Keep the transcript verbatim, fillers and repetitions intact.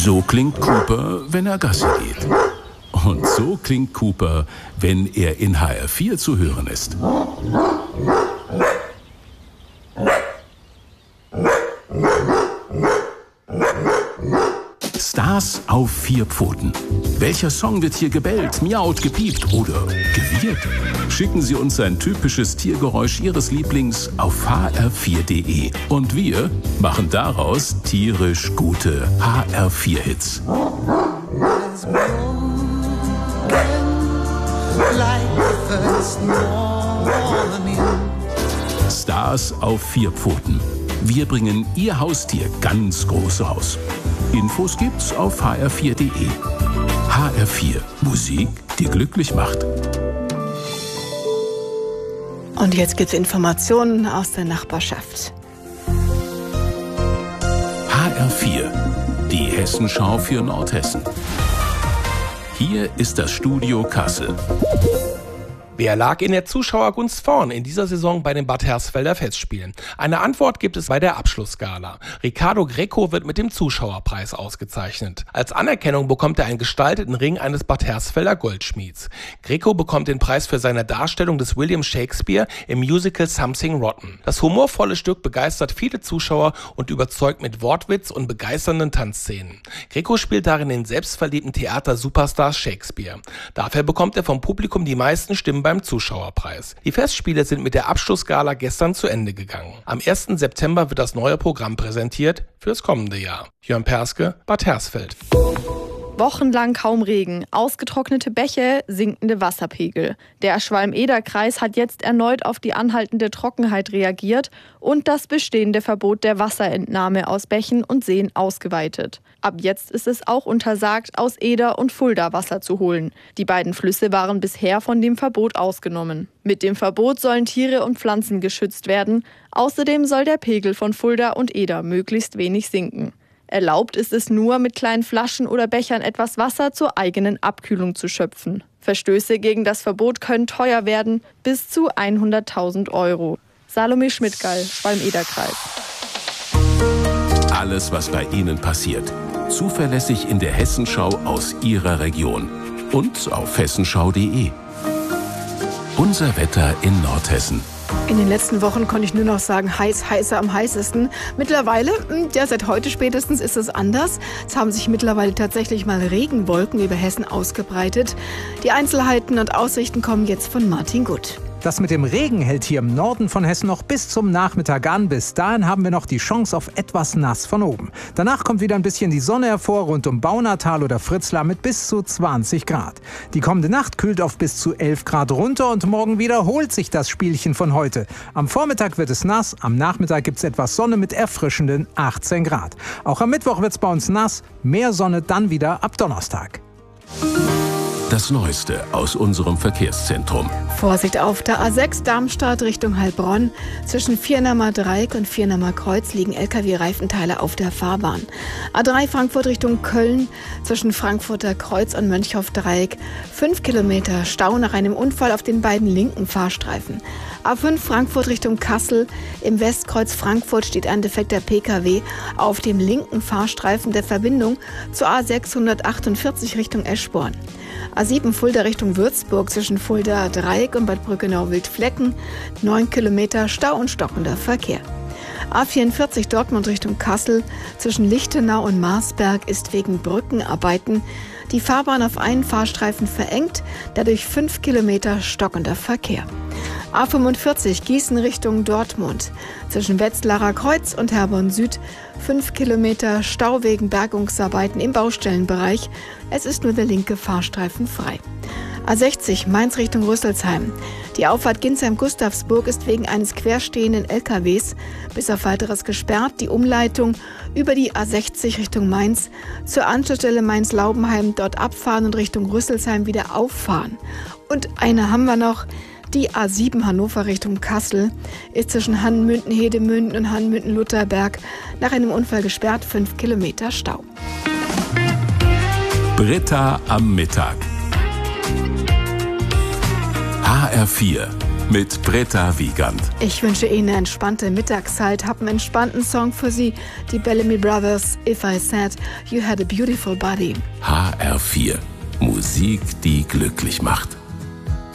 So klingt Cooper, wenn er Gassi geht. Und so klingt Cooper, wenn er in H R vier zu hören ist. Stars auf vier Pfoten. Welcher Song wird hier gebellt, miaut, gepiept oder gewirrt? Schicken Sie uns ein typisches Tiergeräusch Ihres Lieblings auf h r vier punkt d e. Und wir machen daraus tierisch gute H R vier Hits. Stars auf vier Pfoten. Wir bringen Ihr Haustier ganz groß raus. Infos gibt's auf h r vier punkt d e. H R vier. Musik, die glücklich macht. Und jetzt gibt's Informationen aus der Nachbarschaft. H R vier. Die Hessenschau für Nordhessen. Hier ist das Studio Kassel. Wer lag in der Zuschauergunst vorn in dieser Saison bei den Bad Hersfelder Festspielen? Eine Antwort gibt es bei der Abschlussgala. Ricardo Greco wird mit dem Zuschauerpreis ausgezeichnet. Als Anerkennung bekommt er einen gestalteten Ring eines Bad Hersfelder Goldschmieds. Greco bekommt den Preis für seine Darstellung des William Shakespeare im Musical Something Rotten. Das humorvolle Stück begeistert viele Zuschauer und überzeugt mit Wortwitz und begeisternden Tanzszenen. Greco spielt darin den selbstverliebten Theater-Superstar Shakespeare. Dafür bekommt er vom Publikum die meisten Stimmen beim Zuschauerpreis. Die Festspiele sind mit der Abschlussgala gestern zu Ende gegangen. Am ersten September wird das neue Programm präsentiert fürs kommende Jahr. Jörn Perske, Bad Hersfeld. Wochenlang kaum Regen, ausgetrocknete Bäche, sinkende Wasserpegel. Der Schwalm-Eder-Kreis hat jetzt erneut auf die anhaltende Trockenheit reagiert und das bestehende Verbot der Wasserentnahme aus Bächen und Seen ausgeweitet. Ab jetzt ist es auch untersagt, aus Eder und Fulda Wasser zu holen. Die beiden Flüsse waren bisher von dem Verbot ausgenommen. Mit dem Verbot sollen Tiere und Pflanzen geschützt werden. Außerdem soll der Pegel von Fulda und Eder möglichst wenig sinken. Erlaubt ist es nur, mit kleinen Flaschen oder Bechern etwas Wasser zur eigenen Abkühlung zu schöpfen. Verstöße gegen das Verbot können teuer werden, bis zu hunderttausend Euro. Salome Schmidtgall, Schwalm-Eder-Kreis. Alles, was bei Ihnen passiert, zuverlässig in der Hessenschau aus Ihrer Region und auf hessenschau punkt d e. Unser Wetter in Nordhessen. In den letzten Wochen konnte ich nur noch sagen, heiß, heißer, am heißesten. Mittlerweile, ja seit heute spätestens, ist es anders. Es haben sich mittlerweile tatsächlich mal Regenwolken über Hessen ausgebreitet. Die Einzelheiten und Aussichten kommen jetzt von Martin Gutt. Das mit dem Regen hält hier im Norden von Hessen noch bis zum Nachmittag an. Bis dahin haben wir noch die Chance auf etwas nass von oben. Danach kommt wieder ein bisschen die Sonne hervor, rund um Baunatal oder Fritzlar mit bis zu zwanzig Grad. Die kommende Nacht kühlt auf bis zu elf Grad runter und morgen wiederholt sich das Spielchen von heute. Am Vormittag wird es nass, am Nachmittag gibt es etwas Sonne mit erfrischenden achtzehn Grad. Auch am Mittwoch wird es bei uns nass, mehr Sonne dann wieder ab Donnerstag. Das Neueste aus unserem Verkehrszentrum. Vorsicht auf der A sechs Darmstadt Richtung Heilbronn. Zwischen Viernammer Dreieck und Viernammer Kreuz liegen L K W-Reifenteile auf der Fahrbahn. A drei Frankfurt Richtung Köln. Zwischen Frankfurter Kreuz und Mönchhoff Dreieck. Fünf Kilometer Stau nach einem Unfall auf den beiden linken Fahrstreifen. A fünf Frankfurt Richtung Kassel. Im Westkreuz Frankfurt steht ein defekter P K W auf dem linken Fahrstreifen der Verbindung zur A sechshundertachtundvierzig Richtung Eschborn. A sieben Fulda Richtung Würzburg zwischen Fulda Dreieck und Bad Brückenau-Wildflecken. neun Kilometer Stau und stockender Verkehr. A vierundvierzig Dortmund Richtung Kassel zwischen Lichtenau und Marsberg ist wegen Brückenarbeiten die Fahrbahn auf einen Fahrstreifen verengt, dadurch fünf Kilometer stockender Verkehr. A fünfundvierzig Gießen Richtung Dortmund zwischen Wetzlarer Kreuz und Herborn Süd fünf Kilometer Stau wegen Bergungsarbeiten im Baustellenbereich. Es ist nur der linke Fahrstreifen frei. A sechzig Mainz Richtung Rüsselsheim. Die Auffahrt Ginsheim-Gustavsburg ist wegen eines querstehenden L K Ws bis auf weiteres gesperrt. Die Umleitung über die A sechzig Richtung Mainz zur Anschlussstelle Mainz-Laubenheim dort abfahren und Richtung Rüsselsheim wieder auffahren. Und eine haben wir noch. Die A sieben Hannover Richtung Kassel ist zwischen Hannmünden-Hedemünden und Hannmünden-Lutherberg nach einem Unfall gesperrt, fünf Kilometer Stau. Britta am Mittag. H R vier. mit Britta Wiegand. Ich wünsche Ihnen eine entspannte Mittagszeit, hab einen entspannten Song für Sie, die Bellamy Brothers, If I Said You Had a Beautiful Body. H R vier. Musik, die glücklich macht.